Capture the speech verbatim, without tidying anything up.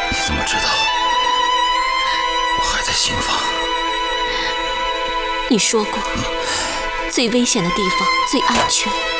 你怎么知道我还在新房？ 你说过，最危险的地方最安全。